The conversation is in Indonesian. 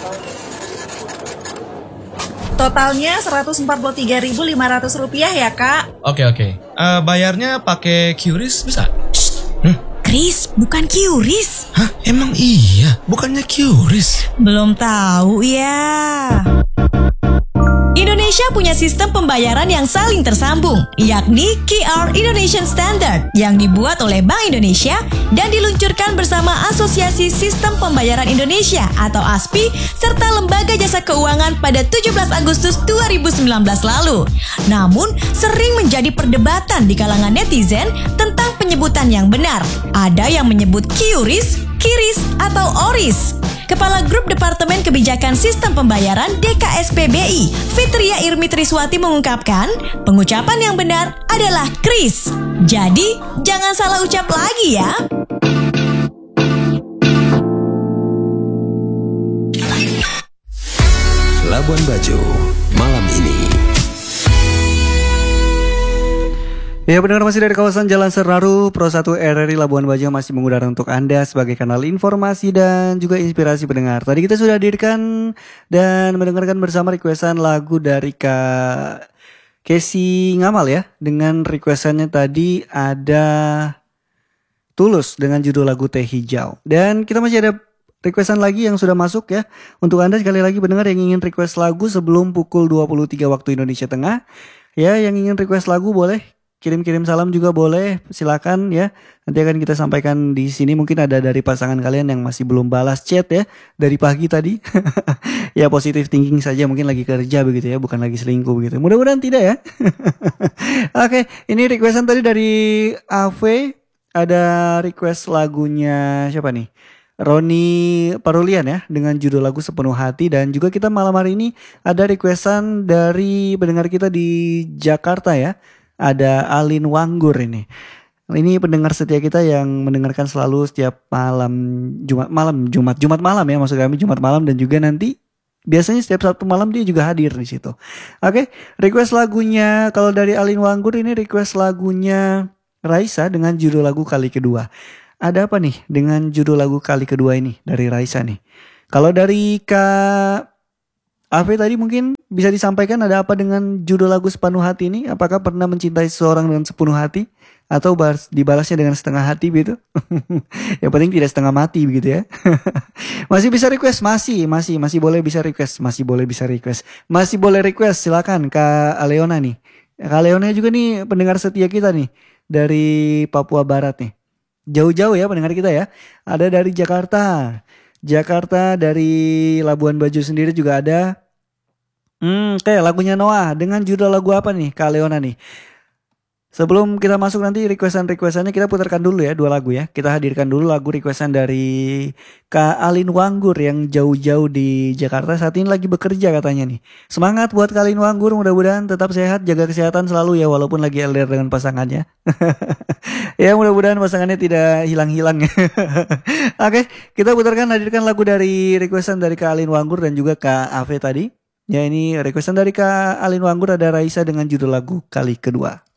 Totalnya Rp143.500 ya, Kak. Oke. Bayarnya pakai QRIS bisa? Kris, bukan QRIS. Hah? Emang iya? Bukannya QRIS? Belum tahu ya. Indonesia punya sistem pembayaran yang saling tersambung, yakni QR Indonesian Standard yang dibuat oleh Bank Indonesia dan diluncurkan bersama Asosiasi Sistem Pembayaran Indonesia atau ASPI serta Lembaga Jasa Keuangan pada 17 Agustus 2019 lalu. Namun, sering menjadi perdebatan di kalangan netizen tentang penyebutan yang benar. Ada yang menyebut QRIS, KIRIS, atau ORIS. Kepala Grup Departemen Kebijakan Sistem Pembayaran DKSPBI, Fitria Irmi Triswati mengungkapkan, pengucapan yang benar adalah KRIS. Jadi, jangan salah ucap lagi ya. Labuan Bajo, malam ini. Ya, pendengar masih dari kawasan Jalan Senaru, Pro 1 RRI Labuan Bajo masih mengudara untuk Anda sebagai kanal informasi dan juga inspirasi pendengar. Tadi kita sudah hadirkan dan mendengarkan bersama requestan lagu dari Kak Casey Ngamal ya. Dengan requestannya tadi ada Tulus dengan judul lagu Teh Hijau. Dan kita masih ada requestan lagi yang sudah masuk ya. Untuk Anda sekali lagi pendengar yang ingin request lagu sebelum pukul 23 waktu Indonesia Tengah. Ya, yang ingin request lagu boleh kirim-kirim salam juga boleh, silakan ya. Nanti akan kita sampaikan di sini. Mungkin ada dari pasangan kalian yang masih belum balas chat ya dari pagi tadi. Ya, positive thinking saja, mungkin lagi kerja begitu ya, bukan lagi selingkuh begitu. Mudah-mudahan tidak ya. Oke, ini requestan tadi dari AV. Ada request lagunya siapa nih? Roni Parulian ya, dengan judul lagu Sepenuh Hati. Dan juga kita malam hari ini ada requestan dari pendengar kita di Jakarta ya. Ada Alin Wanggur ini. Ini pendengar setia kita yang mendengarkan selalu setiap Jumat malam ya, maksud kami Jumat malam, dan juga nanti biasanya setiap Sabtu malam dia juga hadir di situ. Oke, request lagunya kalau dari Alin Wanggur ini request lagunya Raisa dengan judul lagu Kali Kedua. Ada apa nih dengan judul lagu Kali Kedua ini dari Raisa nih? Kalau dari Kak Ave tadi mungkin bisa disampaikan ada apa dengan judul lagu Sepenuh Hati ini? Apakah pernah mencintai seseorang dengan sepenuh hati? Atau dibalasnya dengan setengah hati begitu? Yang penting tidak setengah mati begitu ya. Masih bisa request? Masih boleh bisa request. Masih boleh request, silakan Kak Aleona nih. Kak Aleona juga nih pendengar setia kita nih. Dari Papua Barat nih. Jauh-jauh ya pendengar kita ya. Ada dari Jakarta, dari Labuan Bajo sendiri juga ada. Kayak lagunya Noah dengan judul lagu apa nih Kak Leona nih? Sebelum kita masuk nanti requestan-requestannya, kita putarkan dulu ya 2 lagu ya. Kita hadirkan dulu lagu requestan dari Kak Alin Wanggur yang jauh-jauh di Jakarta. Saat ini lagi bekerja katanya nih. Semangat buat Kak Alin Wanggur, mudah-mudahan tetap sehat, jaga kesehatan selalu ya walaupun lagi LDR dengan pasangannya. Ya, mudah-mudahan pasangannya tidak hilang-hilang. Oke, kita putarkan, hadirkan lagu dari requestan dari Kak Alin Wanggur dan juga Kak Ave tadi. Ya, ini requestan dari Kak Alin Wanggur, ada Raisa dengan judul lagu Kali Kedua.